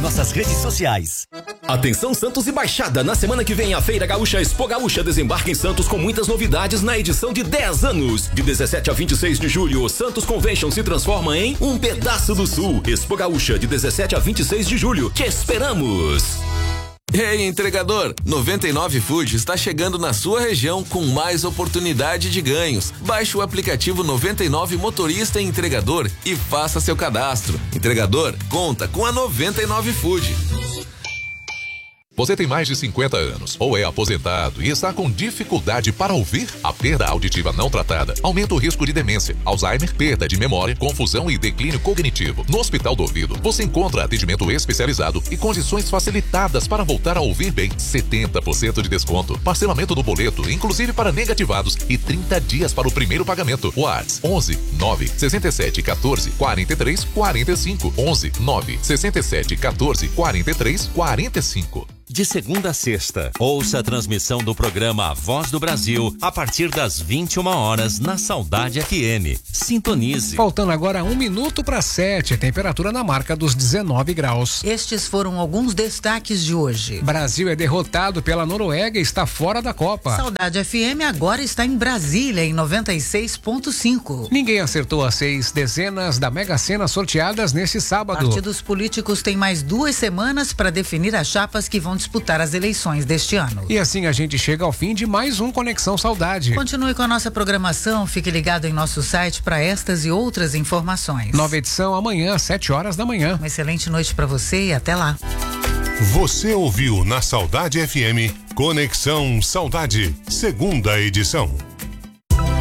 nossas redes sociais. Atenção Santos e Baixada, na semana que vem a Feira Gaúcha Expo Gaúcha desembarca em Santos com muitas novidades na edição de 10 anos. De 17 a 26 de julho, o Santos Convention se transforma em um pedaço do Sul. Expo Gaúcha de 17 a 26 de julho. Te esperamos! Ei, entregador, 99 Food está chegando na sua região com mais oportunidade de ganhos. Baixe o aplicativo 99 Motorista e Entregador e faça seu cadastro. Entregador, conta com a 99 Food. Você tem mais de 50 anos ou é aposentado e está com dificuldade para ouvir? A perda auditiva não tratada aumenta o risco de demência, Alzheimer, perda de memória, confusão e declínio cognitivo. No Hospital do Ouvido, você encontra atendimento especializado e condições facilitadas para voltar a ouvir bem. 70% de desconto, parcelamento do boleto, inclusive para negativados, e 30 dias para o primeiro pagamento. WhatsApp 11 9 67 14 43 45 11 9 67 14 43 45. De segunda a sexta, ouça a transmissão do programa A Voz do Brasil a partir das 21 horas na Saudade FM. Sintonize. Faltando agora 1 minuto para 7, temperatura na marca dos 19 graus. Estes foram alguns destaques de hoje. Brasil é derrotado pela Noruega e está fora da Copa. Saudade FM agora está em Brasília, em 96.5. Ninguém acertou as 6 dezenas da Mega Sena sorteadas nesse sábado. Partidos políticos têm mais 2 semanas para definir as chapas que vão disputar as eleições deste ano. E assim a gente chega ao fim de mais um Conexão Saudade. Continue com a nossa programação, fique ligado em nosso site para estas e outras informações. Nova edição amanhã, às 7 horas da manhã. Uma excelente noite para você e até lá. Você ouviu na Saudade FM Conexão Saudade, segunda edição.